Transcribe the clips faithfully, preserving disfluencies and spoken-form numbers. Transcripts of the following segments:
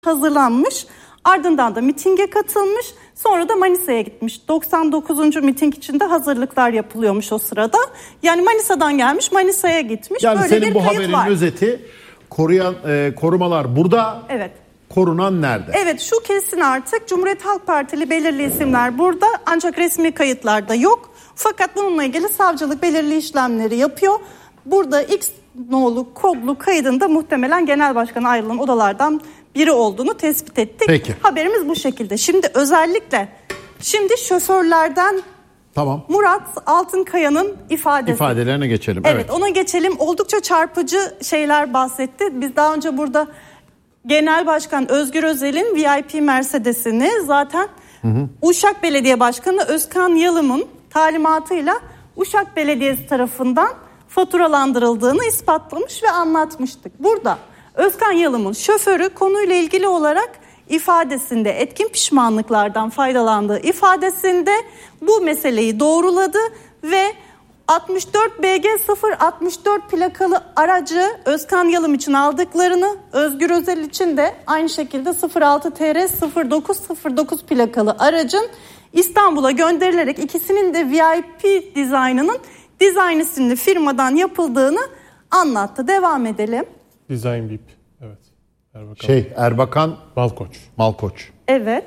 hazırlanmış. Ardından da mitinge katılmış. Sonra da Manisa'ya gitmiş. doksan dokuzuncu miting için de hazırlıklar yapılıyormuş o sırada. Yani Manisa'dan gelmiş, Manisa'ya gitmiş. Yani böyle senin bir bu kayıt haberin var. özeti, koruyan e, korumalar burada. Evet. Korunan nerede? Evet, şu kesin artık. Cumhuriyet Halk Partili belirli isimler burada. Ancak resmi kayıtlarda yok. Fakat bununla ilgili savcılık belirli işlemleri yapıyor. Burada X nolu kodlu kaydında muhtemelen genel başkan ayrılan odalardan biri olduğunu tespit ettik. Peki. Haberimiz bu şekilde. Şimdi özellikle şimdi şoförlerden Tamam. Murat Altınkaya'nın ifadesi. İfadelerine geçelim. Evet, Evet. ona geçelim. Oldukça çarpıcı şeyler bahsetti. Biz daha önce burada Genel Başkan Özgür Özel'in V I P Mercedes'ini zaten hı hı. Uşak Belediye Başkanı Özkan Yalım'ın talimatıyla Uşak Belediyesi tarafından faturalandırıldığını ispatlamış ve anlatmıştık. Burada Özkan Yalım'ın şoförü konuyla ilgili olarak ifadesinde etkin pişmanlıklardan faydalandığı ifadesinde bu meseleyi doğruladı ve altmış dört B G sıfır altmış dört plakalı aracı Özkan Yalım için aldıklarını, Özgür Özel için de aynı şekilde sıfır altı T R sıfır dokuz sıfır dokuz plakalı aracın İstanbul'a gönderilerek ikisinin de V I P dizaynının Design isimli firmadan yapıldığını anlattı. Devam edelim. Design Bip. Evet. Erbakan. Şey Erbakan Malkoç. Malkoç. Evet.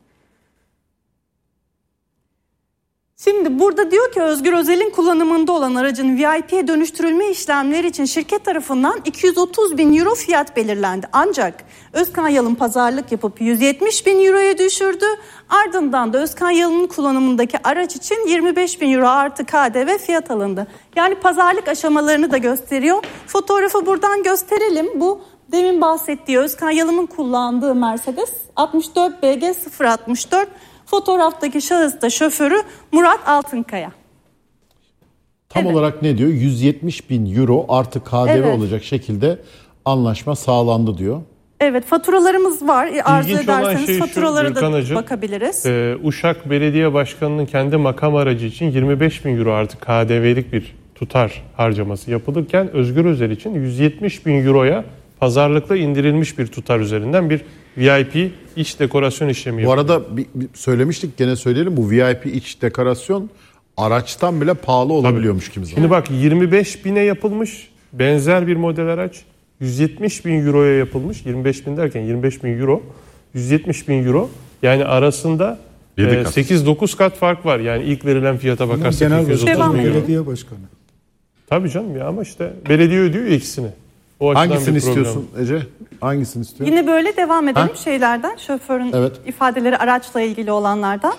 Şimdi burada diyor ki Özgür Özel'in kullanımında olan aracın V I P'ye dönüştürülme işlemleri için şirket tarafından iki yüz otuz bin euro fiyat belirlendi. Ancak Özkan Yalın pazarlık yapıp yüz yetmiş bin euroya düşürdü. Ardından da Özkan Yalın'ın kullanımındaki araç için yirmi beş bin euro artı K D V fiyat alındı. Yani pazarlık aşamalarını da gösteriyor. Fotoğrafı buradan gösterelim. Bu demin bahsettiği Özkan Yalın'ın kullandığı Mercedes altmış dört B G sıfır altmış dört. Fotoğraftaki şahıs da şoförü Murat Altınkaya. Tam evet. olarak ne diyor? yüz yetmiş bin euro artı K D V evet. olacak şekilde anlaşma sağlandı diyor. Evet, faturalarımız var. Arzu İlginç ederseniz şey faturalara şu, da Hacım, bakabiliriz. E, Uşak Belediye Başkanı'nın kendi makam aracı için yirmi beş bin euro artı K D V'lik bir tutar harcaması yapılırken Özgür Özel için yüz yetmiş bin euroya pazarlıkla indirilmiş bir tutar üzerinden bir V I P iç dekorasyon işlemi yapıyor. Bu arada bir, bir söylemiştik, gene söyleyelim, bu V I P iç dekorasyon araçtan bile pahalı olabiliyormuş kimi zaman. Şimdi bak, yirmi beş bine yapılmış benzer bir model araç yüz yetmiş bin euroya yapılmış. yirmi beş bin derken yirmi beş bin euro, yüz yetmiş bin euro, yani arasında e, sekiz dokuz kat fark var. Yani ilk verilen fiyata bakarsak genel belediye başkanı. Tabii canım ya, ama işte belediye ödüyor ikisini. Hangisini istiyorsun Ece? Hangisini istiyorsun? Yine böyle devam edelim ha? şeylerden. Şoförün evet. ifadeleri araçla ilgili olanlardan.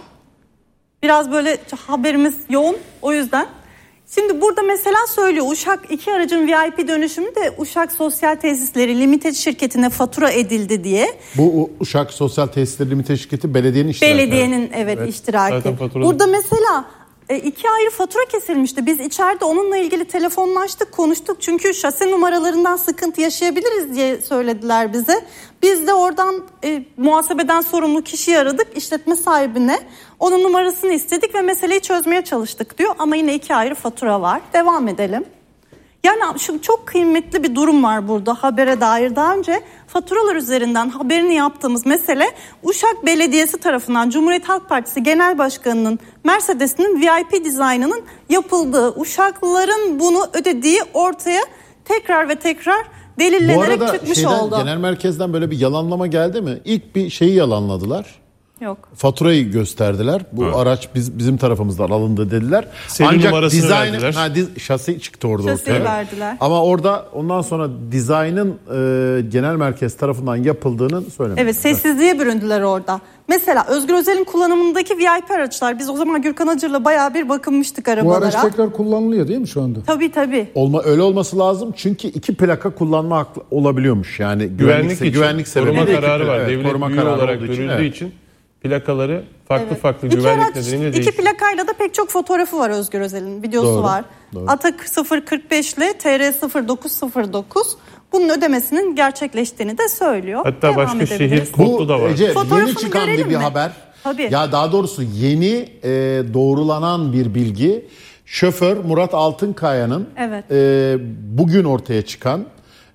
Biraz böyle haberimiz yoğun, o yüzden. Şimdi burada mesela söylüyor, Uşak iki aracın V I P dönüşümü de Uşak Sosyal Tesisleri Limited şirketine fatura edildi diye. Bu Uşak Sosyal Tesisleri Limited şirketi belediyenin iştiraki. Belediyenin evet, evet. iştiraki. Burada mesela E, iki ayrı fatura kesilmişti. Biz içeride onunla ilgili telefonlaştık, konuştuk. Çünkü şase numaralarından sıkıntı yaşayabiliriz diye söylediler bize. Biz de oradan e, muhasebeden sorumlu kişiyi aradık, işletme sahibine. Onun numarasını istedik ve meseleyi çözmeye çalıştık diyor. Ama yine iki ayrı fatura var. Devam edelim. Yani şu çok kıymetli bir durum var burada habere dair. Daha önce faturalar üzerinden haberini yaptığımız mesele Uşak Belediyesi tarafından Cumhuriyet Halk Partisi Genel Başkanı'nın Mercedes'inin V I P dizaynının yapıldığı, Uşaklıların bunu ödediği ortaya tekrar ve tekrar delillenerek çıkmış şeyden, oldu. Genel merkezden böyle bir yalanlama geldi mi? İlk bir şeyi yalanladılar. Yok. Faturayı gösterdiler. Bu evet. araç biz, bizim tarafımızdan alındı dediler. Seri Ancak dizayn, ha, diz, şasi çıktı orada Şasiyi ortaya. verdiler. Ama orada ondan sonra dizaynın e, genel merkez tarafından yapıldığını söylemediler. Evet, sessizliğe büründüler orada. Mesela Özgür Özel'in kullanımındaki V I P araçlar. Biz o zaman Gürkan Acır'la bayağı bir bakınmıştık arabalara. Bu araç tekrar kullanılıyor değil mi şu anda? Tabii tabii. Olma, öyle olması lazım. Çünkü iki plaka kullanma hakkı olabiliyormuş. Yani güvenlik, güvenlik, için, güvenlik koruma sebebiyle. kararı var. Evet, Devlet koruma büyüğü kararı olarak olduğu görüldüğü için, evet. için plakaları farklı evet. farklı İki güvenlik araç, nedeniyle iki değişiyor. İki plakayla da pek çok fotoğrafı var Özgür Özel'in. Videosu doğru, var. Doğru. Atak sıfır kırk beş ile T R sıfır dokuz sıfır dokuz bunun ödemesinin gerçekleştiğini de söylüyor. Hatta Devam başka şehir Bu kodu da var. Ece, Fotoğrafını yeni çıkan bir, bir mi? haber. Tabii. Ya daha doğrusu yeni e, doğrulanan bir bilgi. Şoför Murat Altınkaya'nın evet. e, bugün ortaya çıkan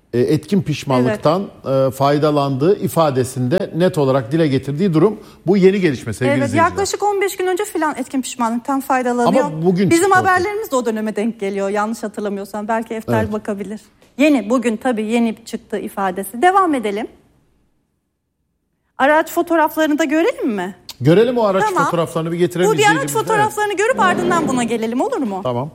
etkin pişmanlıktan evet. faydalandığı ifadesinde net olarak dile getirdiği durum. Bu yeni gelişme sevgili evet, izleyiciler. Yaklaşık on beş gün önce filan etkin pişmanlıktan faydalanıyor. Ama bugün bizim haberlerimiz de o döneme denk geliyor. Yanlış hatırlamıyorsam belki Eftel evet. bakabilir. Yeni, bugün tabii yeni çıktı ifadesi. Devam edelim. Araç fotoğraflarını da görelim mi? Görelim o araç tamam. fotoğraflarını bir getirelim. Bu Diyanet fotoğraflarını evet. görüp ardından buna gelelim, olur mu? Tamam.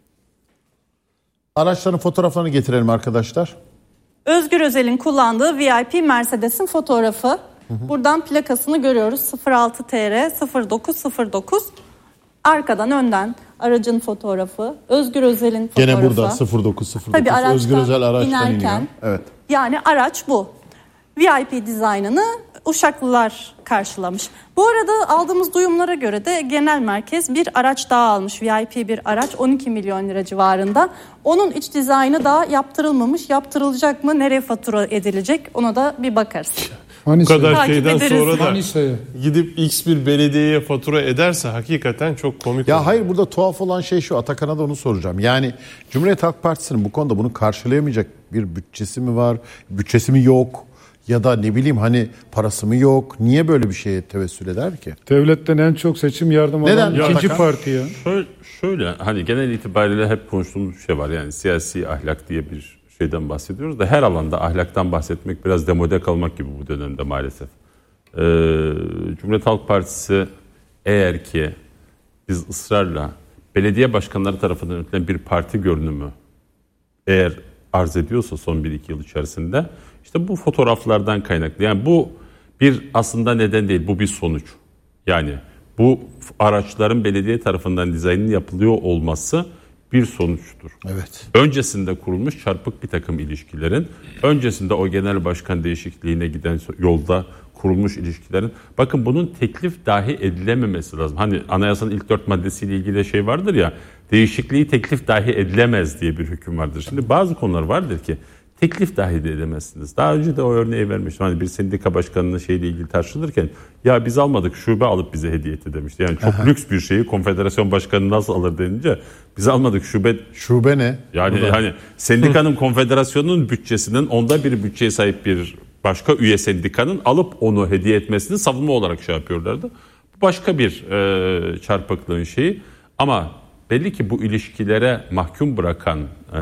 Araçların fotoğraflarını getirelim arkadaşlar. Özgür Özel'in kullandığı V I P Mercedes'in fotoğrafı. Hı hı. Buradan plakasını görüyoruz. sıfır altı T R sıfır dokuz sıfır dokuz. Arkadan önden aracın fotoğrafı. Özgür Özel'in fotoğrafı. Gene burada sıfır dokuz sıfır dokuz. Tabii Özgür Özel araçtan inerken, iniyor. Evet. Yani araç bu. V I P dizaynını Uşaklılar karşılamış. Bu arada aldığımız duyumlara göre de genel merkez bir araç daha almış. V I P bir araç on iki milyon lira civarında. Onun iç dizaynı daha yaptırılmamış. Yaptırılacak mı? Nereye fatura edilecek? Ona da bir bakarız. Bu kadar Takip şeyden ederiz. Sonra da Manisa'ya. gidip X bir belediyeye fatura ederse hakikaten çok komik ya olur. Hayır, burada tuhaf olan şey şu, Atakan'a da onu soracağım. Yani Cumhuriyet Halk Partisi'nin bu konuda bunu karşılayamayacak bir bütçesi mi var? Bütçesi mi yok? Ya da ne bileyim hani parası mı yok? Niye böyle bir şeye tevessül eder ki? Devletten en çok seçim yardım alan ikinci parti ya. Şöyle, şöyle hani genel itibariyle hep konuştuğumuz bir şey var. Yani siyasi ahlak diye bir şeyden bahsediyoruz da her alanda ahlaktan bahsetmek biraz demode kalmak gibi bu dönemde maalesef. Ee, Cumhuriyet Halk Partisi eğer ki biz ısrarla belediye başkanları tarafından yönetilen bir parti görünümü eğer arz ediyorsa son bir iki yıl içerisinde işte bu fotoğraflardan kaynaklı. Yani bu bir aslında neden değil, bu bir sonuç. Yani bu araçların belediye tarafından dizaynının yapılıyor olması bir sonuçtur. Evet. Öncesinde kurulmuş çarpık bir takım ilişkilerin, öncesinde o genel başkan değişikliğine giden yolda kurulmuş ilişkilerin, bakın bunun teklif dahi edilememesi lazım. Hani anayasanın ilk dört maddesiyle ilgili şey vardır ya, değişikliği teklif dahi edilemez diye bir hüküm vardır. Şimdi bazı konular vardır ki teklif dahi de edemezsiniz. Daha önce de o örneği vermiştim. Hani bir sendika başkanının şeyle ilgili tartışılırken ya biz almadık, şube alıp bize hediye etti demişti. Yani çok Aha. lüks bir şeyi konfederasyon başkanı nasıl alır denince biz almadık, şube. Şube ne? Yani Burada. hani sendikanın konfederasyonun bütçesinin onda bir bütçeye sahip bir başka üye sendikanın alıp onu hediye etmesini savunma olarak şey yapıyorlardı. Bu başka bir e, çarpıklığın şeyi ama belli ki bu ilişkilere mahkum bırakan e,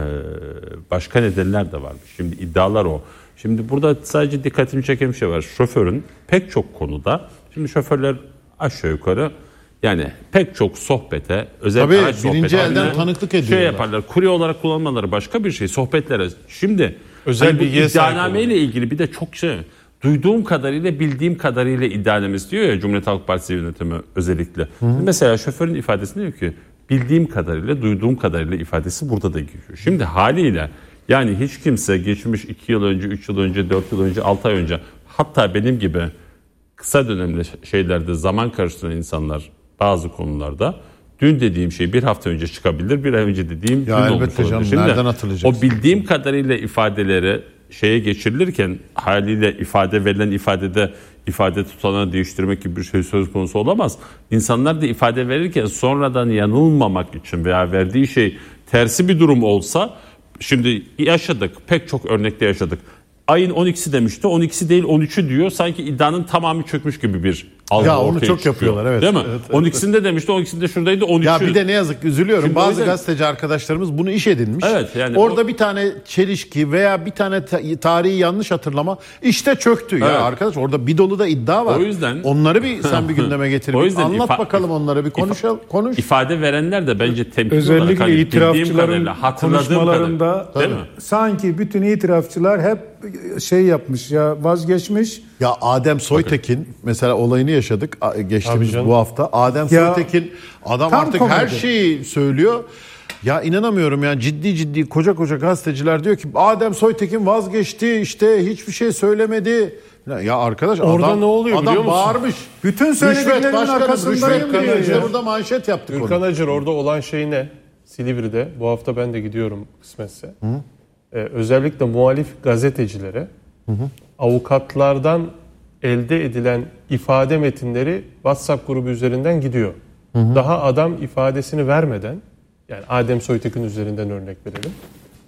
başka nedenler de varmış. Şimdi iddialar o. Şimdi burada sadece dikkatimi çeken bir şey var. Şoförün pek çok konuda, şimdi şoförler aşağı yukarı yani pek çok sohbete, özel Tabii, araç birinci sohbetlerine elden tanıklık ediyorlar. Şey yaparlar, kurye olarak kullanmaları başka bir şey, sohbetlere. Şimdi özel hani bu iddianame ile ilgili bir de çok şey, duyduğum kadarıyla, bildiğim kadarıyla iddianamesi diyor ya Cumhuriyet Halk Partisi yönetimi özellikle. Hı. Mesela şoförün ifadesinde diyor ki bildiğim kadarıyla, duyduğum kadarıyla ifadesi burada da geçiyor. Şimdi haliyle yani hiç kimse geçmiş iki yıl önce, üç yıl önce, dört yıl önce, altı ay önce, hatta benim gibi kısa dönemli şeylerde zaman karıştıran insanlar bazı konularda dün dediğim şey bir hafta önce çıkabilir, bir ay önce dediğim ya dün olmuş canım, olabilir. nereden hatırlayacaksın? O bildiğim kadarıyla ifadeleri şeye geçirilirken haliyle ifade verilen ifadede ifade tutanağını değiştirmek gibi bir şey söz konusu olamaz. İnsanlar da ifade verirken sonradan yanılmamak için veya verdiği şey tersi bir durum olsa, şimdi yaşadık, pek çok örnekte yaşadık. Ayın on ikisi demişti, on ikisi değil on üçü diyor. Sanki iddianın tamamı çökmüş gibi bir algı ya ortaya onu çok çıkıyor. yapıyorlar, evet. Değil mi? Evet, evet, on ikisinde evet. demişti, on ikisinde şuradaydı, on üçü. Ya bir de ne yazık üzülüyorum. Şimdi bazı yüzden... gazeteci arkadaşlarımız bunu iş edinmiş. Evet, yani orada o... bir tane çelişki veya bir tane tarihi yanlış hatırlama işte çöktü. Evet. Ya arkadaş orada bir dolu da iddia var. O yüzden onları bir sen bir gündeme getir. O yüzden anlat ifa... bakalım onları bir konuşalım. Konuş. İfade verenler de bence temkinli özellikle olarak hani itirafçıların konuşmalarında kadar, sanki bütün itirafçılar hep şey yapmış ya, vazgeçmiş. Ya Adem Soytekin Bakın. mesela olayını yaşadık geçtiğimiz bu hafta. Adem ya, Soytekin adam artık komedi. Her şeyi söylüyor. Ya inanamıyorum yani, ciddi ciddi koca koca gazeteciler diyor ki Adem Soytekin vazgeçti, işte hiçbir şey söylemedi. Ya arkadaş orada adam, ne oluyor adam biliyor musun? bağırmış. Bütün söylediklerinin arkasındayım diyor. İşte burada manşet yaptık onu. Gürkan Acar, orada olan şey ne? Silivri'de bu hafta ben de gidiyorum kısmetse. Hı. Ee, özellikle muhalif gazetecilere hı hı. avukatlardan elde edilen ifade metinleri WhatsApp grubu üzerinden gidiyor. Hı hı. Daha adam ifadesini vermeden, yani Adem Soytekin üzerinden örnek verelim.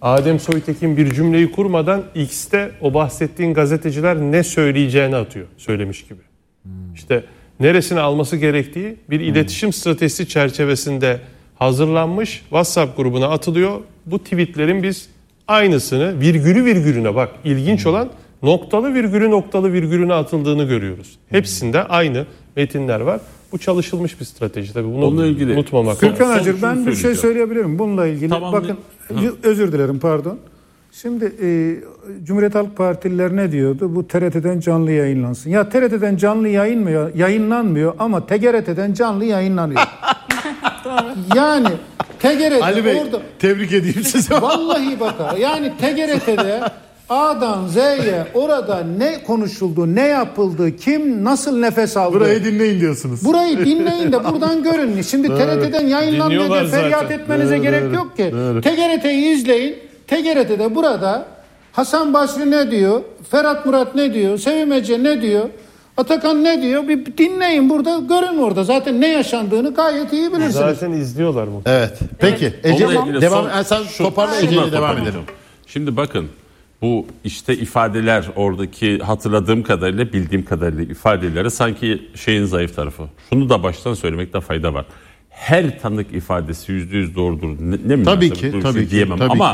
Adem Soytekin bir cümleyi kurmadan X'te o bahsettiğin gazeteciler ne söyleyeceğini atıyor. Söylemiş gibi. Hmm. İşte neresine alması gerektiği bir hmm. iletişim stratejisi çerçevesinde hazırlanmış WhatsApp grubuna atılıyor. Bu tweetlerin biz aynısını virgülü virgülüne bak ilginç hmm. olan noktalı virgülü noktalı virgülüne atıldığını görüyoruz. Hepsinde aynı metinler var. Bu çalışılmış bir strateji tabii. Bunu onunla ilgili unutmamak lazım. Gürkan Hacı, ben bir şey söyleyebilirim bununla ilgili. Tamam, bakın ne? Özür dilerim pardon. Şimdi e, Cumhuriyet Halk Partililer ne diyordu? Bu T R T'den canlı yayınlansın. Ya T R T'den canlı yayınmıyor, yayınlanmıyor ama T G R T'den canlı yayınlanıyor. Yani T G R T Ali Bey, orada... tebrik edeyim sizi. Vallahi bak yani T G R T'de A'dan Z'ye orada ne konuşuldu, ne yapıldı, kim nasıl nefes aldı. Burayı dinleyin diyorsunuz. Burayı dinleyin de buradan görün. Şimdi T R T'den yayınlanmıyor diye feryat zaten. etmenize doğru, gerek yok ki. T G R T'yi izleyin. T G R T'de burada Hasan Basri ne diyor, Ferhat Murat ne diyor, Sevim Ece ne diyor, Atakan ne diyor, bir dinleyin burada, görün orada. Zaten ne yaşandığını gayet iyi bilirsiniz. Zaten izliyorlar mu? Evet. Peki. Evet. Ece, devam. devam. Son, sen toparla, Ece'yle devam edelim. Şimdi bakın. Bu işte ifadeler oradaki hatırladığım kadarıyla bildiğim kadarıyla ifadeleri sanki şeyin zayıf tarafı. Şunu da baştan söylemekte fayda var. Her tanık ifadesi yüzde yüz doğrudur. Ne, ne mi? Tabii ki, tabii şey ki, diyemem. tabii Ama ki.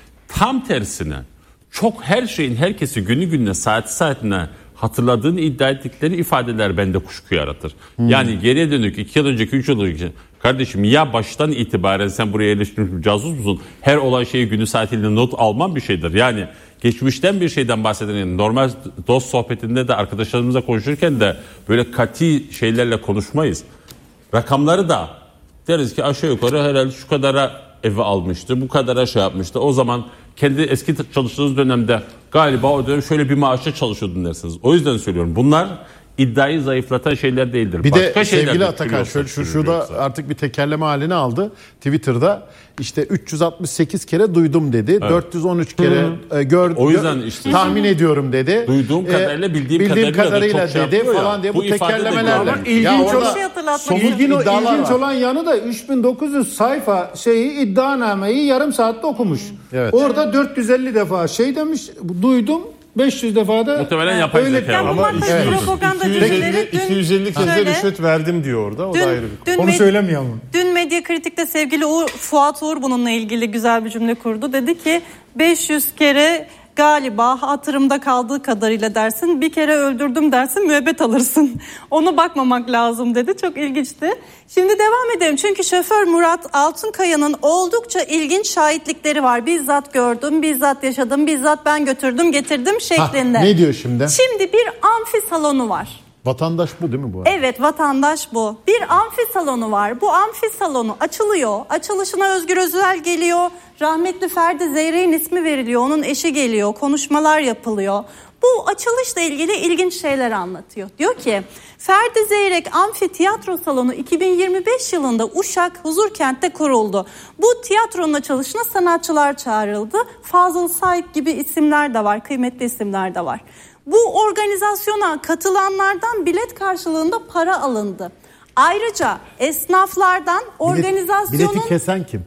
tam tersine çok her şeyin herkesi günü gününe saati saatine hatırladığını iddia ettikleri ifadeler bende kuşku yaratır. Hmm. Yani geriye dönük iki yıl önceki üç yıl önceki kardeşim ya baştan itibaren sen buraya yerleştirmiş bir casus musun? Her olay şeyi günü saatiyle not alman bir şeydir. Yani geçmişten bir şeyden bahseden yani normal dost sohbetinde de arkadaşlarımızla konuşurken de böyle kati şeylerle konuşmayız. Rakamları da deriz ki aşağı yukarı herhalde şu kadara evi almıştı, bu kadara şey yapmıştı. O zaman kendi eski çalıştığınız dönemde galiba o dönem şöyle bir maaşla çalışıyordun dersiniz. O yüzden söylüyorum. Bunlar iddiayı zayıflatan şeyler değildir. Bir Başka de sevgili Atakan şöyle şu şurada artık bir tekerleme haline aldı. Twitter'da işte üç yüz altmış sekiz kere duydum dedi. Evet. dört yüz on üç kere e, gördüm. O yüzden işte tahmin ediyorum dedi. Duyduğum kadarıyla bildiğim, bildiğim kadarıyla, kadarıyla dedi falan ya. diye bu, bu tekerlemelerle. İlginç olan şey ilgin, ilginç olan yanı da üç bin dokuz yüz sayfa şeyi iddianameyi yarım saatte okumuş. Evet. Orada dört yüz elli defa şey demiş, duydum. beş yüz defa da muhtemelen yapay zeka ama propagandacıları iki yüz elli kez de rüşvet verdim diyor orada. O dün, da ayrı bir konu. Onu söylemiyor mu? Dün Medya Kritik'te sevgili Uğur, Fuat Uğur bununla ilgili güzel bir cümle kurdu. Dedi ki beş yüz kere galiba hatırımda kaldığı kadarıyla dersin, bir kere öldürdüm dersin, müebbet alırsın. Ona bakmamak lazım dedi. Çok ilginçti. Şimdi devam edelim. Çünkü şoför Murat Altınkaya'nın oldukça ilginç şahitlikleri var. Bizzat gördüm, bizzat yaşadım, bizzat ben götürdüm, getirdim şeklinde. Ha, ne diyor şimdi? Şimdi bir amfi salonu var. Vatandaş bu değil mi bu arada? Evet, vatandaş bu. Bir amfi salonu var. Bu amfi salonu açılıyor. Açılışına Özgür Özel geliyor. Rahmetli Ferdi Zeyrek'in ismi veriliyor. Onun eşi geliyor. Konuşmalar yapılıyor. Bu açılışla ilgili ilginç şeyler anlatıyor. Diyor ki Ferdi Zeyrek Amfi Tiyatro Salonu iki bin yirmi beş yılında Uşak Huzurkent'te kuruldu. Bu tiyatronun açılışına sanatçılar çağrıldı. Fazıl Say gibi isimler de var. Kıymetli isimler de var. Bu organizasyona katılanlardan bilet karşılığında para alındı. Ayrıca esnaflardan organizasyonun... Bileti kesen kim?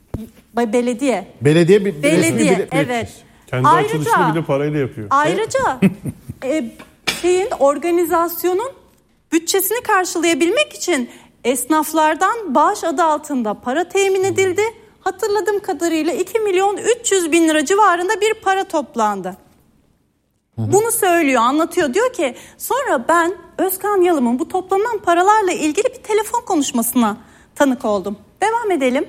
Belediye. Belediye bir Belediye, bilet, evet. Kendi ayrıca, açılışını bile parayla yapıyor. Ayrıca e, şeyin organizasyonun bütçesini karşılayabilmek için esnaflardan bağış adı altında para temin edildi. Hatırladığım kadarıyla iki milyon üç yüz bin lira civarında bir para toplandı. Bunu söylüyor, anlatıyor. Diyor ki sonra ben Özkan Yalım'ın bu toplanan paralarla ilgili bir telefon konuşmasına tanık oldum. Devam edelim.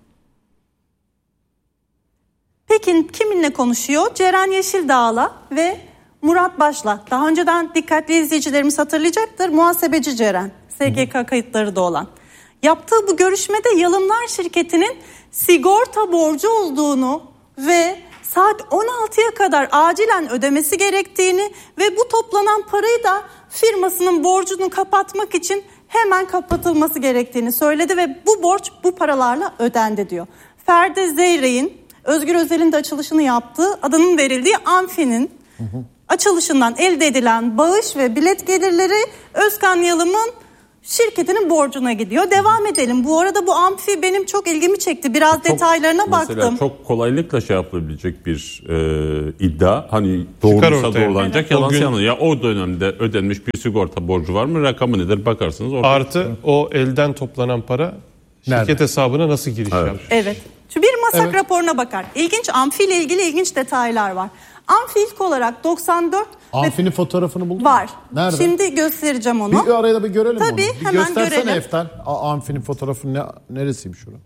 Peki kiminle konuşuyor? Ceren Yeşildağ'la ve Murat Baş'la. Daha önceden dikkatli izleyicilerimiz hatırlayacaktır. Muhasebeci Ceren. S G K kayıtları da olan. Yaptığı bu görüşmede Yalımlar şirketinin sigorta borcu olduğunu ve saat on altıya kadar acilen ödemesi gerektiğini ve bu toplanan parayı da firmasının borcunu kapatmak için hemen kapatılması gerektiğini söyledi ve bu borç bu paralarla ödendi diyor. Ferdi Zeyrek'in, Özgür Özel'in de açılışını yaptığı, adının verildiği Amfi'nin hı hı. açılışından elde edilen bağış ve bilet gelirleri Özkan Yalım'ın şirketinin borcuna gidiyor. Devam edelim. Bu arada bu amfi benim çok ilgimi çekti. Biraz çok, detaylarına baktım. Mesela çok kolaylıkla şey yapılabilecek bir e, iddia. Hani doğruysa doğrulanacak, evet. Yalansa yalan. Ya o dönemde ödenmiş bir sigorta borcu var mı? Rakamı nedir? Bakarsınız. Orada. Artı o elden toplanan para şirket nerede? Hesabına nasıl giriş evet. yapmış? Evet. Şu bir masak evet. raporuna bakar. İlginç, amfi ile ilgili ilginç detaylar var. Amfi ilk olarak doksan dört Amfi'nin fotoğrafını buldun var. mu? Nerede? Şimdi göstereceğim onu. Bir araya da bir görelim Tabii, onu. Bir hemen göstersene görelim. Eftal. Amfi'nin fotoğrafı ne, neresiymiş şurada?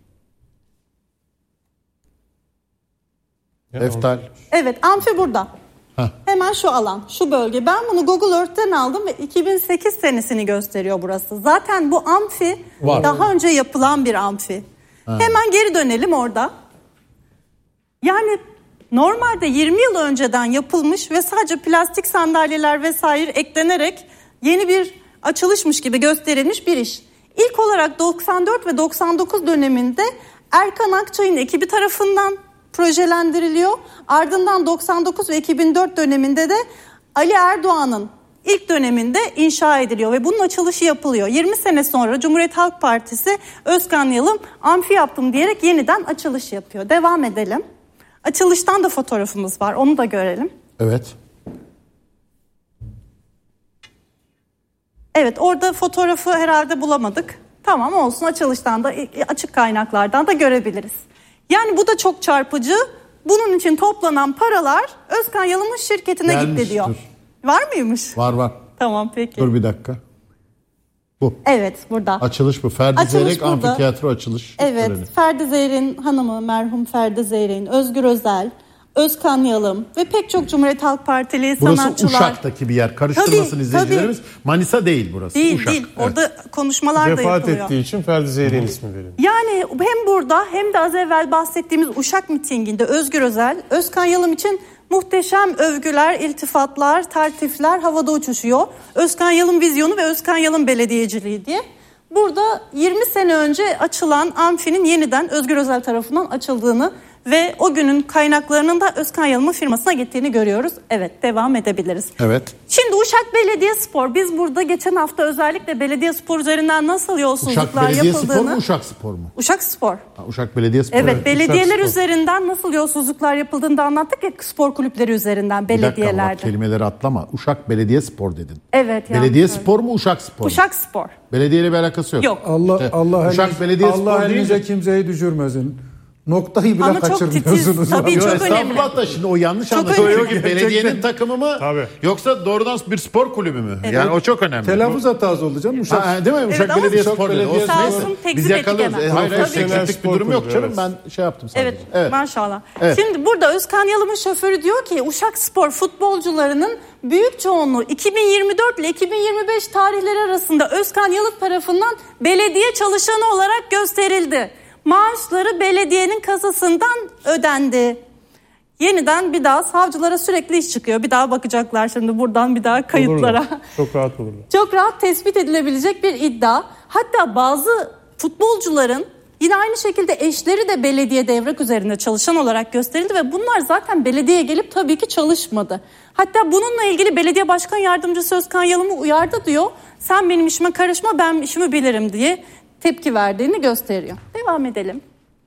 Eftal. Evet, amfi burada. Heh. Hemen şu alan, şu bölge. Ben bunu Google Earth'ten aldım ve iki bin sekiz senesini gösteriyor burası. Zaten bu amfi var. Daha önce yapılan bir amfi. Ha. Hemen geri dönelim orada. Yani normalde yirmi yıl önceden yapılmış ve sadece plastik sandalyeler vesaire eklenerek yeni bir açılışmış gibi gösterilmiş bir iş. İlk olarak doksan dört ve doksan dokuz döneminde Erkan Akçay'ın ekibi tarafından projelendiriliyor. Ardından doksan dokuz ve iki bin dört döneminde de Ali Erdoğan'ın ilk döneminde inşa ediliyor ve bunun açılışı yapılıyor. yirmi sene sonra Cumhuriyet Halk Partisi Özkan Yalım amfi yaptım diyerek yeniden açılış yapıyor. Devam edelim. Açılıştan da fotoğrafımız var. Onu da görelim. Evet. Evet, orada fotoğrafı herhalde bulamadık. Tamam, olsun, açılıştan da açık kaynaklardan da görebiliriz. Yani bu da çok çarpıcı. Bunun için toplanan paralar Özkan Yalım'ın şirketine gelmiştir. Gitti diyor. Var mıymış? Var var. Tamam, peki. Dur bir dakika. Bu. Evet, burada. Açılış bu. Ferdi açılış Zeyrek burada. Amfiteyatro açılış. Evet, töreni. Ferdi Zeyrek'in hanımı merhum Ferdi Zeyrek'in, Özgür Özel, Özkan Yalım ve pek çok Cumhuriyet Halk Partili burası sanatçılar. Burası Uşak'taki bir yer. Karıştırmasın tabii, izleyicilerimiz. Tabii. Manisa değil burası. Değil Uşak. değil. Orada evet. Konuşmalar Vefat da yapılıyor. Vefat ettiği için Ferdi Zeyrek'in ismi verilmiş. Yani hem burada hem de az evvel bahsettiğimiz Uşak mitinginde Özgür Özel, Özkan Yalım için muhteşem övgüler, iltifatlar, taltifler havada uçuşuyor. Özkan Yalım vizyonu ve Özkan Yalım belediyeciliği diye. Burada yirmi sene önce açılan amfinin yeniden Özgür Özel tarafından açıldığını ve o günün kaynaklarının da Özkan Yalım'ın firmasına gittiğini görüyoruz. Evet, devam edebiliriz. Evet. Şimdi Uşak Belediyespor. Biz burada geçen hafta özellikle Belediyespor üzerinden nasıl yolsuzluklar Uşak Belediye yapıldığını... Spor mu, Uşak Spor mu? Uşak Spor. Ha, Uşak Belediyespor. Evet, evet. belediyeler üzerinden nasıl yolsuzluklar yapıldığını da anlattık ya, spor kulüpleri üzerinden belediyelerde. Bir dakika, bak, kelimeleri atlama. Uşak Belediyespor dedin. Evet. Belediyespor mu, Uşak Spor mu? Uşak Spor. Belediyeyle bir alakası yok. Yok. Allah İşte, Allah Uşak Belediyespor Allah elinize deyince... kimseyi düşürmesin. Noktayı bile ama kaçırmıyorsunuz. Tabii Yo, çok önemli. Da şimdi o yanlış anlaşılıyor. Çünkü belediyenin takımı mı Tabii. yoksa doğrudan bir spor kulübü mü? Evet. Yani o çok önemli. Telaffuz hatası oldu canım. Uşak. Ha, değil mi? Uşak evet, Belediyespor dedi. Belediye Biz yakalıyoruz. E, hayır hayır teknik bir durum yok canım. Evet. Ben şey yaptım sadece. Evet, evet. Maşallah. Evet. Şimdi burada Özkan Yalım'ın şoförü diyor ki Uşak Spor futbolcularının büyük çoğunluğu iki bin yirmi dört ile iki bin yirmi beş tarihleri arasında Özkan Yalım tarafından belediye çalışanı olarak gösterildi. Maaşları belediyenin kasasından ödendi. Yeniden bir daha savcılara sürekli iş çıkıyor. Bir daha bakacaklar şimdi buradan bir daha kayıtlara. Olurlar. Çok rahat olurlar. Çok rahat tespit edilebilecek bir iddia. Hatta bazı futbolcuların yine aynı şekilde eşleri de belediyede evrak üzerinde çalışan olarak gösterildi ve bunlar zaten belediyeye gelip tabii ki çalışmadı. Hatta bununla ilgili belediye başkan yardımcısı Özkan Yalım'ı uyardı diyor. Sen benim işime karışma, ben işimi bilirim diye tepki verdiğini gösteriyor. Devam edelim.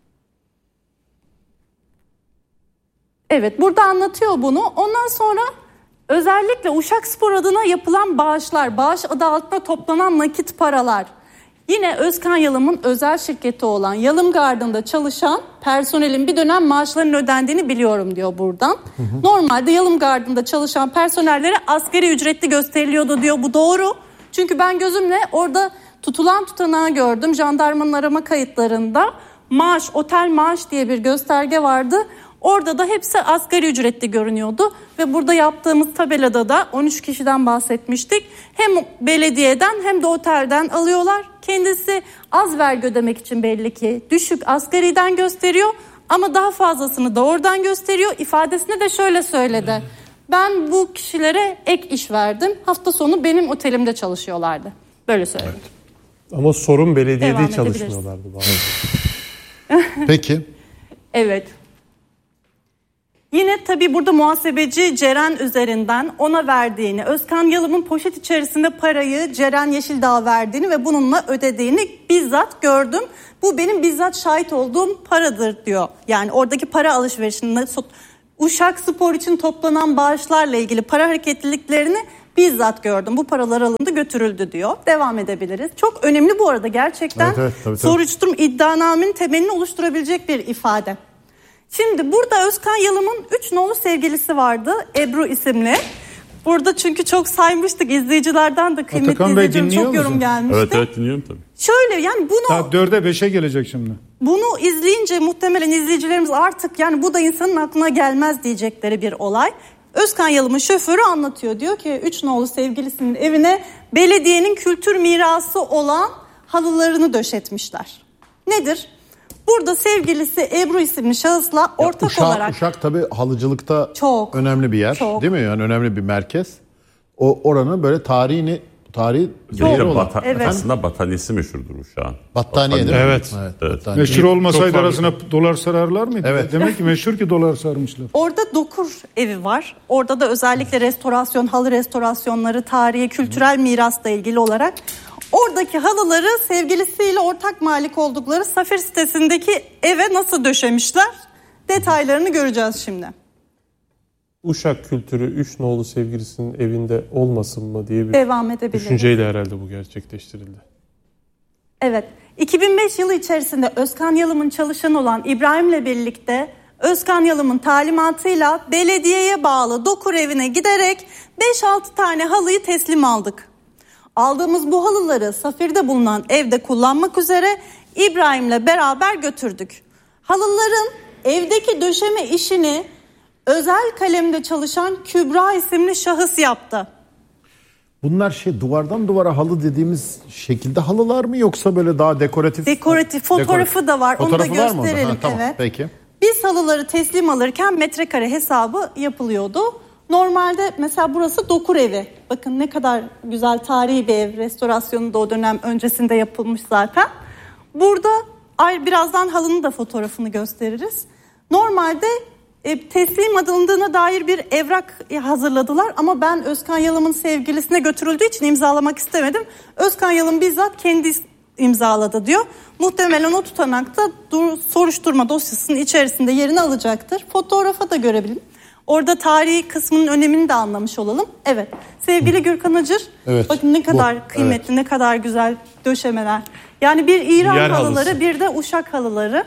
Evet, burada anlatıyor bunu. Ondan sonra özellikle Uşak Spor adına yapılan bağışlar, bağış adı altında toplanan nakit paralar. Yine Özkan Yalım'ın özel şirketi olan Yalım Garden'da çalışan personelin bir dönem maaşlarının ödendiğini biliyorum diyor buradan. Hı hı. Normalde Yalım Garden'da çalışan personellere asgari ücretli gösteriliyordu diyor. Bu doğru. Çünkü ben gözümle orada tutulan tutanağı gördüm. Jandarmanın arama kayıtlarında maaş, otel maaş diye bir gösterge vardı. Orada da hepsi asgari ücretli görünüyordu. Ve burada yaptığımız tabelada da on üç kişiden bahsetmiştik. Hem belediyeden hem de otelden alıyorlar. Kendisi az vergi ödemek için belli ki düşük asgariden gösteriyor. Ama daha fazlasını da oradan gösteriyor. İfadesinde de şöyle söyledi. Ben bu kişilere ek iş verdim. Hafta sonu benim otelimde çalışıyorlardı. Böyle söyledi. Evet. Ama sorun belediyede çalışmıyorlardı. Peki. Evet. Yine tabii burada muhasebeci Ceren üzerinden ona verdiğini, Özkan Yalım'ın poşet içerisinde parayı Ceren Yeşildağ'a verdiğini ve bununla ödediğini bizzat gördüm. Bu benim bizzat şahit olduğum paradır diyor. Yani oradaki para alışverişinde Uşak Spor için toplanan bağışlarla ilgili para hareketliliklerini bizzat gördüm. Bu paralar alındı, götürüldü diyor. Devam edebiliriz. Çok önemli bu arada gerçekten. Evet, evet, tabii, tabii. Soruşturma iddianamenin temelini oluşturabilecek bir ifade. Şimdi burada Özkan Yalım'ın üç nolu sevgilisi vardı. Ebru isimli. Burada çünkü çok saymıştık, izleyicilerden de kıymetli izleyicilerim çok musun? Yorum gelmişti. Evet evet dinliyorum tabii. Şöyle yani bunu... Saat dörde beşe gelecek şimdi. Bunu izleyince muhtemelen izleyicilerimiz artık yani bu da insanın aklına gelmez diyecekleri bir olay. Özkan Yalım'ın şoförü anlatıyor. Diyor ki üç nolu sevgilisinin evine belediyenin kültür mirası olan halılarını döşetmişler. Nedir? Burada sevgilisi Ebru isimli şahısla ortak ya Uşak, olarak... Uşak tabii halıcılıkta çok önemli bir yer çok. Değil mi? Yani önemli bir merkez. O oranın böyle tarihini tarihi değeri olan. Bata, evet. Aslında battaniyesi meşhurdur Uşak'ın. Battaniye değil mi? Evet. evet. evet. Meşhur olmasaydı arasına dolar sararlar mıydı? Evet. Demek ki meşhur ki dolar sarmışlar. Orada dokur evi var. Orada da özellikle restorasyon, halı restorasyonları, tarihi, kültürel mirasla ilgili olarak... Oradaki halıları sevgilisiyle ortak malik oldukları Safir sitesindeki eve nasıl döşemişler? Detaylarını göreceğiz şimdi. Uşak kültürü üç nolu sevgilisinin evinde olmasın mı diye bir devam edebiliriz. Düşünceyle herhalde bu gerçekleştirildi. Evet. iki bin beş yılı içerisinde Özkan Yalım'ın çalışanı olan İbrahim'le birlikte Özkan Yalım'ın talimatıyla belediyeye bağlı dokur evine giderek beş altı tane halıyı teslim aldık. Aldığımız bu halıları Safir'de bulunan evde kullanmak üzere İbrahim'le beraber götürdük. Halıların evdeki döşeme işini özel kalemde çalışan Kübra isimli şahıs yaptı. Bunlar şey duvardan duvara halı dediğimiz şekilde halılar mı yoksa böyle daha dekoratif? Dekoratif fotoğrafı dekoratif. Da var. Fotoğrafı onu da gösterelim. Ha, tamam, evet. Peki. Biz halıları teslim alırken metrekare hesabı yapılıyordu. Normalde mesela burası dokur evi. Bakın ne kadar güzel tarihi bir ev. Restorasyonu da o dönem öncesinde yapılmış zaten. Burada ay birazdan halının da fotoğrafını gösteririz. Normalde e, teslim alındığına dair bir evrak hazırladılar. Ama ben Özkan Yalım'ın sevgilisine götürüldüğü için imzalamak istemedim. Özkan Yalım bizzat kendi imzaladı diyor. Muhtemelen o tutanakta dur, soruşturma dosyasının içerisinde yerini alacaktır. Fotoğrafa da görebilirim. Orada tarihi kısmının önemini de anlamış olalım. Evet. Sevgili Gürkan Acır. Evet. Bakın ne kadar bu, kıymetli, evet. Ne kadar güzel döşemeler. Yani bir İran yer halıları, halısı. Bir de Uşak halıları.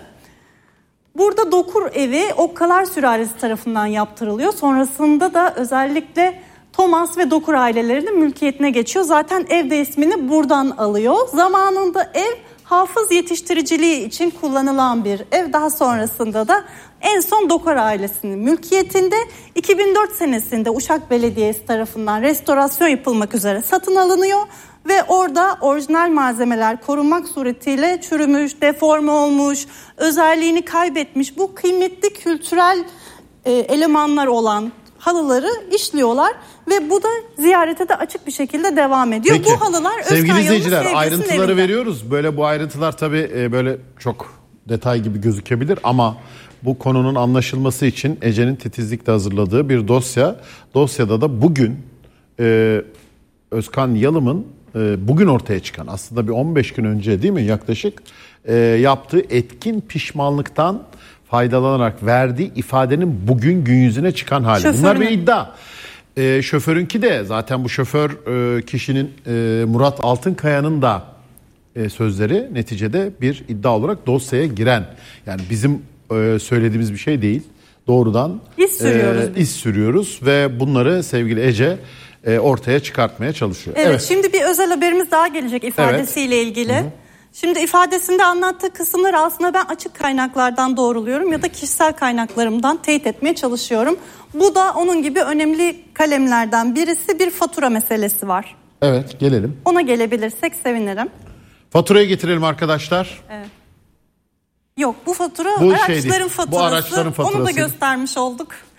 Burada dokur evi Okkalar sülalesi tarafından yaptırılıyor. Sonrasında da özellikle Thomas ve Dokur ailelerinin mülkiyetine geçiyor. Zaten ev de ismini buradan alıyor. Zamanında ev hafız yetiştiriciliği için kullanılan bir ev. Daha sonrasında da en son Dokar ailesinin mülkiyetinde iki bin dört senesinde Uşak Belediyesi tarafından restorasyon yapılmak üzere satın alınıyor. Ve orada orijinal malzemeler korunmak suretiyle çürümüş, deforme olmuş, özelliğini kaybetmiş bu kıymetli kültürel e, elemanlar olan halıları işliyorlar. Ve bu da ziyarete de açık bir şekilde devam ediyor. Peki. Bu halılar Özkan Sevgili izleyiciler ayrıntıları evinde. veriyoruz. Böyle bu ayrıntılar tabii böyle çok detay gibi gözükebilir ama bu konunun anlaşılması için Ece'nin titizlikle hazırladığı bir dosya. Dosyada da bugün e, Özkan Yalım'ın e, bugün ortaya çıkan aslında bir on beş gün önce değil mi yaklaşık e, yaptığı etkin pişmanlıktan faydalanarak verdiği ifadenin bugün gün yüzüne çıkan hali. Şoförün. Bunlar bir iddia. E, şoförünki de zaten bu şoför e, kişinin e, Murat Altınkaya'nın da e, sözleri neticede bir iddia olarak dosyaya giren. Yani bizim e, söylediğimiz bir şey değil. Doğrudan iz sürüyoruz, e, iz sürüyoruz ve bunları sevgili Ece e, ortaya çıkartmaya çalışıyor. Evet, evet. Şimdi bir özel haberimiz daha gelecek ifadesiyle evet. ilgili. Hı hı. Şimdi ifadesinde anlattığı kısımları aslında ben açık kaynaklardan doğruluyorum ya da kişisel kaynaklarımdan teyit etmeye çalışıyorum. Bu da onun gibi önemli kalemlerden birisi, bir fatura meselesi var. Evet, gelelim. Ona gelebilirsek sevinirim. Faturayı getirelim arkadaşlar. Evet. Yok, bu fatura bu araçların faturası. Bu araçların faturası. Onu da göstermiş olduk.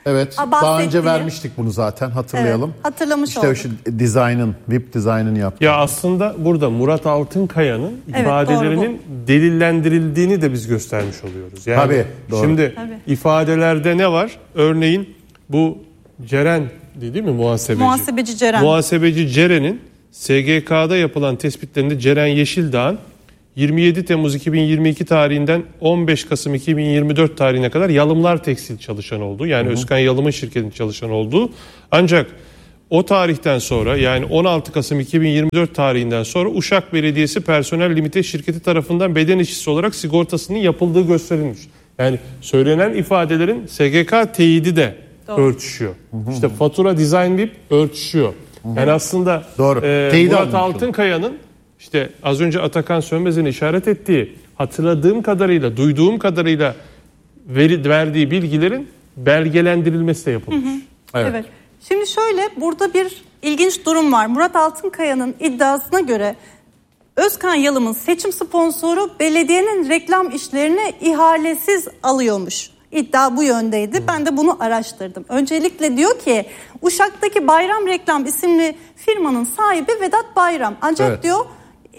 Evet. Daha önce vermiştik bunu zaten, hatırlayalım. Evet, hatırlamış işte olduk. İşte şu dizaynın, V I P dizaynını yaptı. Ya aslında burada Murat Altınkaya'nın evet, ifadelerinin delillendirildiğini de biz göstermiş oluyoruz. Yani Tabii, doğru. Şimdi Tabii. ifadelerde ne var? Örneğin bu Ceren değil mi muhasebeci? Muhasebeci Ceren. Muhasebeci Ceren'in S G K'da yapılan tespitlerinde Ceren Yeşildağ'ın yirmi yedi Temmuz iki bin yirmi iki tarihinden on beş Kasım iki bin yirmi dört tarihine kadar Yalımlar Tekstil çalışan olduğu, yani hı hı. Özkan Yalım'ın şirketinin çalışan olduğu, ancak o tarihten sonra, yani on altı Kasım iki bin yirmi dört tarihinden sonra Uşak Belediyesi Personel Limited şirketi tarafından beden işçisi olarak sigortasının yapıldığı gösterilmiş. Yani söylenen ifadelerin S G K teyidi de doğru. örtüşüyor. Hı hı. İşte fatura, design V I P örtüşüyor. Hı hı. Yani aslında doğru. E, Murat Altınkaya'nın İşte az önce Atakan Sönmez'in işaret ettiği, hatırladığım kadarıyla, duyduğum kadarıyla veri, verdiği bilgilerin belgelendirilmesi de yapılmış. Hı hı. Evet. evet. Şimdi şöyle, burada bir ilginç durum var. Murat Altınkaya'nın iddiasına göre Özkan Yalım'ın seçim sponsoru belediyenin reklam işlerini ihalesiz alıyormuş. İddia bu yöndeydi. Hmm. Ben de bunu araştırdım. Öncelikle diyor ki Uşak'taki Bayram Reklam isimli firmanın sahibi Vedat Bayram. Ancak evet. diyor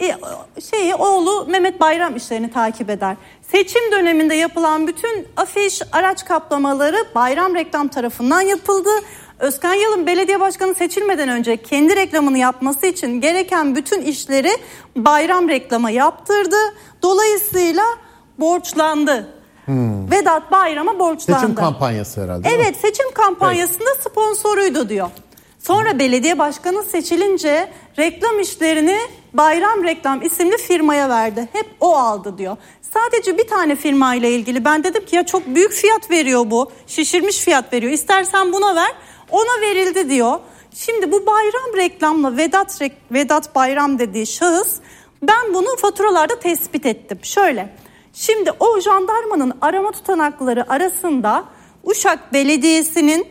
şeyi oğlu Mehmet Bayram işlerini takip eder. Seçim döneminde yapılan bütün afiş, araç kaplamaları Bayram Reklam tarafından yapıldı. Özkan Yalım belediye başkanı seçilmeden önce kendi reklamını yapması için gereken bütün işleri Bayram Reklam'a yaptırdı. Dolayısıyla borçlandı. Hmm. Vedat Bayram'a borçlandı. Seçim kampanyası herhalde. Evet, seçim kampanyasında evet. sponsoruydu diyor. Sonra belediye başkanı seçilince reklam işlerini Bayram Reklam isimli firmaya verdi. Hep o aldı diyor. Sadece bir tane firma ile ilgili ben dedim ki ya çok büyük fiyat veriyor bu. Şişirmiş fiyat veriyor. İstersen buna ver. Ona verildi diyor. Şimdi bu Bayram Reklam'la Vedat Vedat Bayram dediği şahıs, ben bunu faturalarda tespit ettim. Şöyle. Şimdi o jandarmanın arama tutanakları arasında Uşak Belediyesi'nin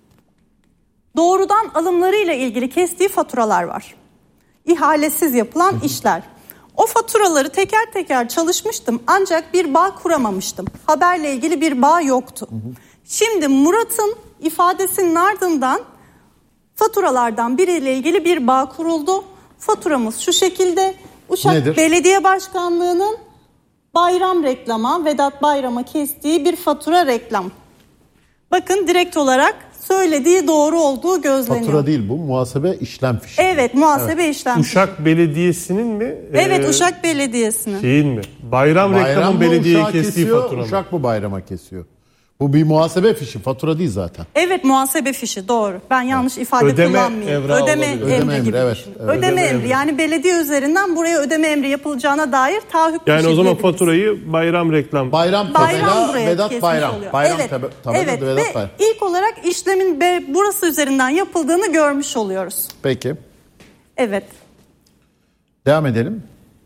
doğrudan alımlarıyla ilgili kestiği faturalar var. İhalesiz yapılan işler. O faturaları teker teker çalışmıştım ancak bir bağ kuramamıştım. Haberle ilgili bir bağ yoktu. Şimdi Murat'ın ifadesinin ardından faturalardan biriyle ilgili bir bağ kuruldu. Faturamız şu şekilde. Uşak Nedir? Belediye Başkanlığı'nın Bayram Reklam'a, Vedat Bayram'a kestiği bir fatura reklam. Bakın direkt olarak söylediği doğru olduğu gözleniyor. Fatura değil bu, muhasebe işlem fişi. Evet, muhasebe evet. işlem fişi. Uşak Belediyesi'nin mi? Evet, ee, Uşak Belediyesi'nin. Şeyin mi? Bayram, Bayram Reklam'ın belediyeye kestiği kesiyor, fatura mı? Uşak bu bayrama kesiyor. Bu bir muhasebe fişi, fatura değil zaten. Evet, muhasebe fişi, doğru. Ben yanlış evet. ifade ödeme kullanmayayım. Ödeme emri, ödeme emri gibi evet, düşün. evet. Ödeme, ödeme emri. emri. Yani belediye üzerinden buraya ödeme emri yapılacağına dair taahhüt. Yani o zaman faturayı Bayram Reklam. Bayram tabela Vedat Bayram. Oluyor. Bayram evet. tabela evet. Vedat Bayram. Ve ilk olarak işlemin burası üzerinden yapıldığını görmüş oluyoruz. Peki. Evet. Devam edelim.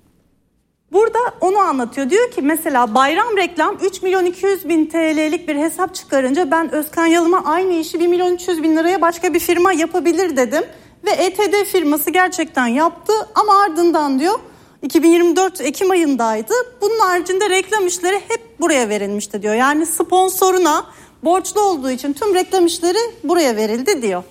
Burada onu anlatıyor. Diyor ki mesela Bayram Reklam üç milyon iki yüz bin T L'lik bir hesap çıkarınca ben Özkan Yalım'a aynı işi bir milyon üç yüz bin liraya başka bir firma yapabilir dedim. Ve E T D firması gerçekten yaptı ama ardından diyor iki bin yirmi dört Ekim ayındaydı. Bunun haricinde reklam işleri hep buraya verilmişti diyor. Yani sponsoruna borçlu olduğu için tüm reklam işleri buraya verildi diyor.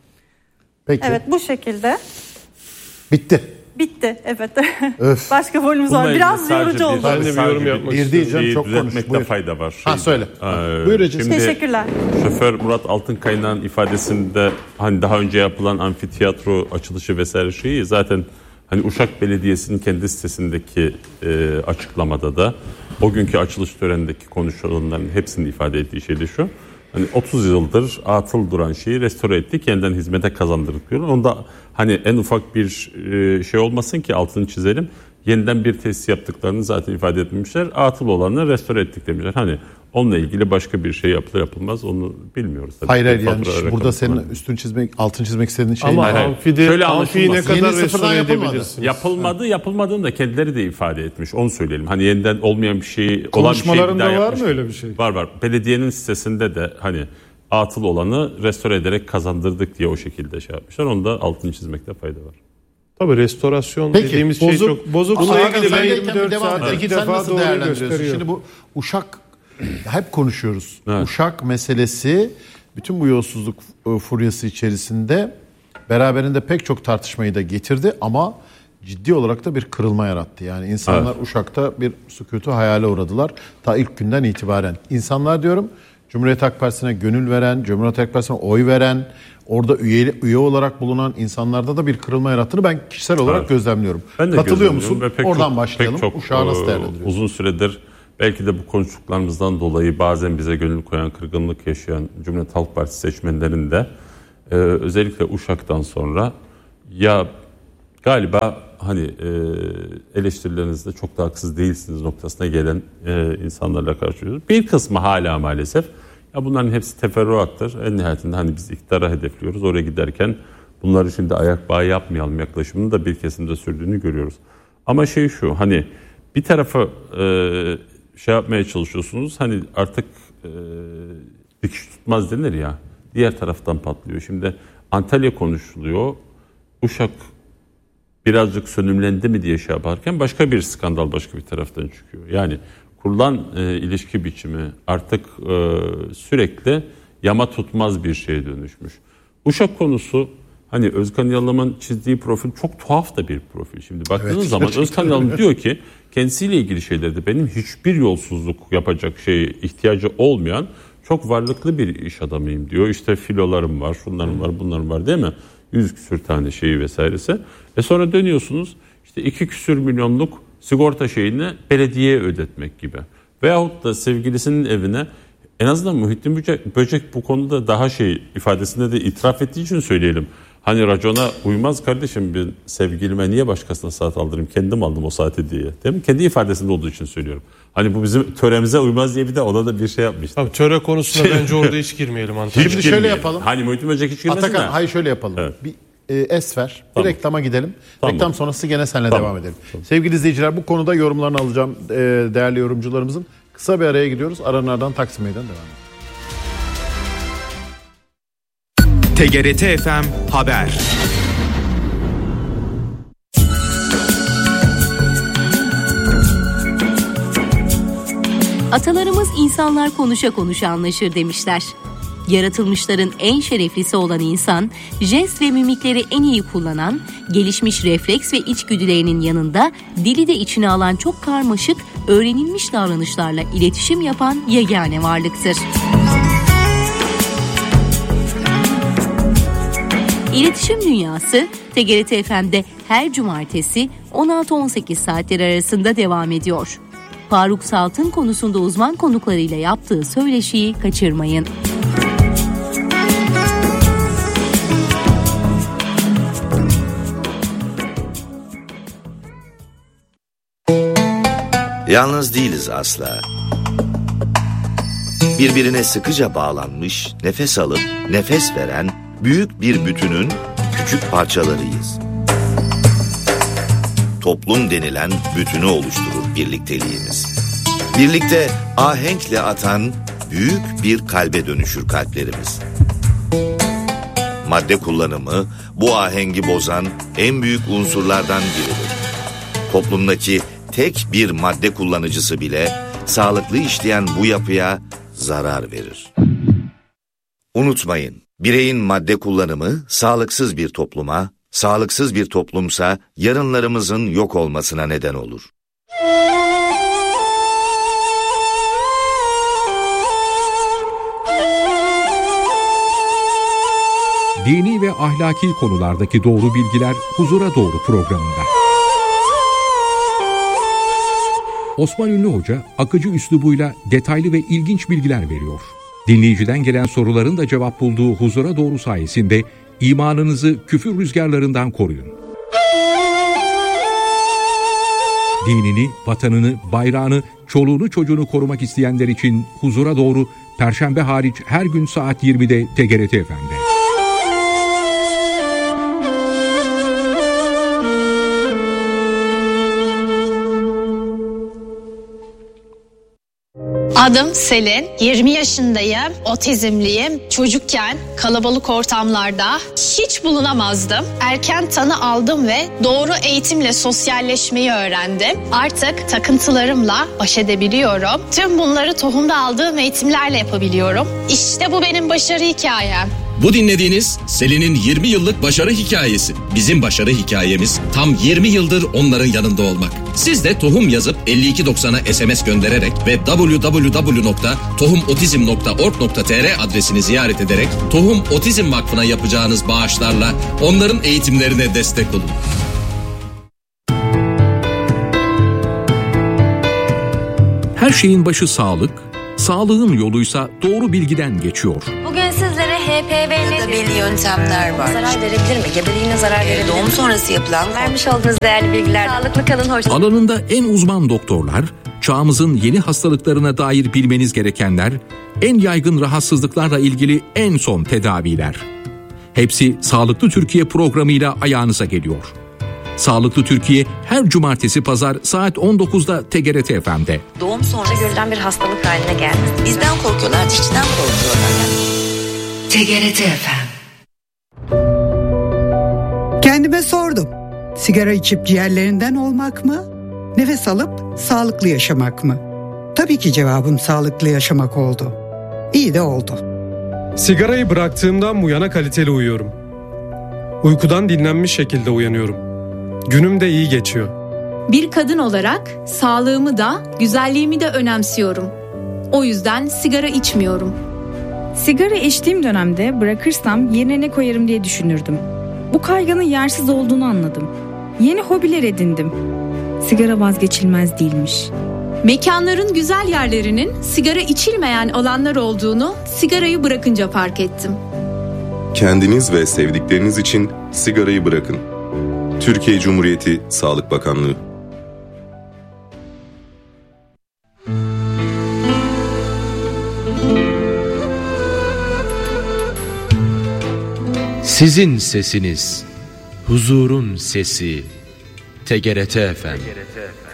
Peki. Evet, bu şekilde. Bitti. Bitti, evet. Başka volümümüz var. Biraz yorucu oldu. Ben de bir yorum yapmak bir değil canım, çok konuşmakta fayda var. Ha söyle. Ee, Buyur Ece. Teşekkürler. Şoför Murat Altınkaya'nın ifadesinde hani daha önce yapılan amfiteyatro açılışı vesaire şeyi zaten hani Uşak Belediyesi'nin kendi sitesindeki e, açıklamada da o günkü açılış törenindeki konuşulanların hepsini ifade ettiği şey de şu. Hani otuz yıldır atıl duran şeyi restore ettik, yeniden hizmete kazandırdık diyorlar. Onda hani en ufak bir şey olmasın ki altını çizelim. Yeniden bir tesis yaptıklarını zaten ifade etmişler. Atıl olanı restore ettik demişler. Hani onunla ilgili başka bir şey yapılır yapılmaz onu bilmiyoruz. Tabii. Hayır hayır yani burada senin üstünü çizmek, altını çizmek istediğin şey ama değil. amfide, şöyle amfiyi ne kadar restore edebilirsiniz? Yapılmadı, yapılmadığını da kendileri de ifade etmiş. Onu söyleyelim. Hani yeniden olmayan bir şey, olan bir şey bir daha var yapmış. mı öyle bir şey? Var var. Belediyenin sitesinde de hani atıl olanı restore ederek kazandırdık diye o şekilde şey yapmışlar. Onu da altını çizmekte fayda var. Tabii restorasyon Peki, dediğimiz bozuk, şey çok bozuk. Bununla ilgili ben yirmi dört saat iki defa doğru gösteriyor. Şimdi bu Uşak hep konuşuyoruz. Evet. Uşak meselesi bütün bu yolsuzluk furyası içerisinde beraberinde pek çok tartışmayı da getirdi ama ciddi olarak da bir kırılma yarattı. Yani insanlar evet. Uşak'ta bir sükutu hayale uğradılar ta ilk günden itibaren. İnsanlar diyorum Cumhuriyet Halk Partisi'ne gönül veren, Cumhuriyet Halk Partisi'ne oy veren, orada üye, üye olarak bulunan insanlarda da bir kırılma yarattığını ben kişisel olarak evet. gözlemliyorum. Ben de katılıyor musun? Oradan çok, başlayalım. Pek çok, Uşağı nasıl değerlendiriyorsun? Uzun süredir belki de bu konuştuklarımızdan dolayı bazen bize gönül koyan, kırgınlık yaşayan Cumhuriyet Halk Partisi seçmenlerinde e, özellikle Uşak'tan sonra ya galiba hani e, eleştirilerinizde çok da haksız değilsiniz noktasına gelen e, insanlarla karşılaşıyoruz. Bir kısmı hala maalesef ya bunların hepsi teferruattır. En nihayetinde hani biz iktidara hedefliyoruz. Oraya giderken bunları şimdi ayak bağı yapmayalım yaklaşımını da bir kesimde sürdüğünü görüyoruz. Ama şey şu hani bir tarafa e, şey yapmaya çalışıyorsunuz hani artık e, dikiş tutmaz denir ya diğer taraftan patlıyor. Şimdi Antalya konuşuluyor. Uşak birazcık sönümlendi mi diye şey yaparken başka bir skandal başka bir taraftan çıkıyor. Yani kurulan e, ilişki biçimi artık e, sürekli yama tutmaz bir şeye dönüşmüş. Uşak konusu hani Özkan Yalım'ın çizdiği profil çok tuhaf da bir profil. Şimdi baktığınız evet, zaman Özkan Yalım diyor ki kendisiyle ilgili şeylerde benim hiçbir yolsuzluk yapacak şeye ihtiyacı olmayan çok varlıklı bir iş adamıyım diyor. İşte filolarım var, şunlarım var, bunlarım var değil mi? Yüz küsür tane şeyi vesairesi. E sonra dönüyorsunuz işte iki küsür milyonluk sigorta şeyini belediyeye ödetmek gibi. Veyahut da sevgilisinin evine en azından Muhittin Böcek, Böcek bu konuda daha şey ifadesinde de itiraf ettiği için söyleyelim. Hani racona uymaz kardeşim bir sevgilime niye başkasına saat aldırayım kendim aldım o saati diye. Değil mi? Kendi ifadesinde olduğu için söylüyorum. Hani bu bizim töremize uymaz diye bir de ona da bir şey yapmıştı. Abi töre konusuna şey, bence orada hiç girmeyelim Antalya. Şimdi şöyle yapalım. Hani Muhittin Böcek hiç girmesin Atakan de. hayır şöyle yapalım. Evet. Bir e, es ver. Tamam. Bir reklama gidelim. Tamam. Reklam sonrası gene seninle tamam. devam edelim. Tamam. Sevgili izleyiciler bu konuda yorumlarını alacağım e, değerli yorumcularımızın. Kısa bir araya gidiyoruz. Aranlardan Taksim Meydan devam edelim. T G R T F M Haber. Atalarımız insanlar konuşa konuşa anlaşır demişler. Yaratılmışların en şereflisi olan insan, jest ve mimikleri en iyi kullanan, gelişmiş refleks ve içgüdülerinin yanında dili de içine alan çok karmaşık, öğrenilmiş davranışlarla iletişim yapan yegane varlıktır. İletişim Dünyası, T G R T F M'de her cumartesi on altı on sekiz saatleri arasında devam ediyor. Faruk Salt'ın konusunda uzman konuklarıyla yaptığı söyleşiyi kaçırmayın. Yalnız değiliz asla. Birbirine sıkıca bağlanmış, nefes alıp nefes veren büyük bir bütünün küçük parçalarıyız. Toplum denilen bütünü oluşturur birlikteliğimiz. Birlikte ahenkle atan büyük bir kalbe dönüşür kalplerimiz. Madde kullanımı bu ahengi bozan en büyük unsurlardan biridir. Toplumdaki tek bir madde kullanıcısı bile sağlıklı işleyen bu yapıya zarar verir. Unutmayın, bireyin madde kullanımı sağlıksız bir topluma, sağlıksız bir toplumsa yarınlarımızın yok olmasına neden olur. Dini ve ahlaki konulardaki doğru bilgiler Huzura Doğru programında. Osman Ünlü Hoca akıcı üslubuyla detaylı ve ilginç bilgiler veriyor. Dinleyiciden gelen soruların da cevap bulduğu Huzura Doğru sayesinde imanınızı küfür rüzgarlarından koruyun. Dinini, vatanını, bayrağını, çoluğunu çocuğunu korumak isteyenler için Huzura Doğru Perşembe hariç her gün saat yirmide T G R T F M'de. Adım Selin, yirmi yaşındayım, otizmliyim. Çocukken kalabalık ortamlarda hiç bulunamazdım. Erken tanı aldım ve doğru eğitimle sosyalleşmeyi öğrendim. Artık takıntılarımla baş edebiliyorum. Tüm bunları tohumda aldığım eğitimlerle yapabiliyorum. İşte bu benim başarı hikayem. Bu dinlediğiniz Selin'in yirmi yıllık başarı hikayesi. Bizim başarı hikayemiz tam yirmi yıldır onların yanında olmak. Siz de tohum yazıp elli iki doksana S M S göndererek ve double-u double-u double-u nokta tohum otizm nokta org nokta t r adresini ziyaret ederek Tohum Otizm Vakfı'na yapacağınız bağışlarla onların eğitimlerine destek olun. Her şeyin başı sağlık, sağlığın yoluysa doğru bilgiden geçiyor. Bugün sizlere H P V nedir? Belli yöntemler var. Zarar verebilir mi? Gebeliğine zarar verebilir mi? Doğum sonrası yapılan vermiş olduğunuz değerli bilgiler. Sağlıklı kalın, hoş. Alanında en uzman doktorlar, çağımızın yeni hastalıklarına dair bilmeniz gerekenler, en yaygın rahatsızlıklarla ilgili en son tedaviler. Hepsi Sağlıklı Türkiye programıyla ayağınıza geliyor. Sağlıklı Türkiye her cumartesi pazar saat on dokuzda T G R T F M'de. Doğum sonrası görülen bir hastalık haline gelmez. Bizden korkuyorlar, dişçiden korkuyorlar. T G R T F M. Kendime sordum. Sigara içip ciğerlerinden olmak mı? Nefes alıp sağlıklı yaşamak mı? Tabii ki cevabım sağlıklı yaşamak oldu. İyi de oldu. Sigarayı bıraktığımdan bu yana kaliteli uyuyorum. Uykudan dinlenmiş şekilde uyanıyorum. Günüm de iyi geçiyor. Bir kadın olarak sağlığımı da güzelliğimi de önemsiyorum. O yüzden sigara içmiyorum. Sigara içtiğim dönemde bırakırsam yerine ne koyarım diye düşünürdüm. Bu kaygının yersiz olduğunu anladım. Yeni hobiler edindim. Sigara vazgeçilmez değilmiş. Mekanların güzel yerlerinin sigara içilmeyen alanlar olduğunu sigarayı bırakınca fark ettim. Kendiniz ve sevdikleriniz için sigarayı bırakın. Türkiye Cumhuriyeti Sağlık Bakanlığı. Sizin sesiniz, huzurun sesi, T G R T F M.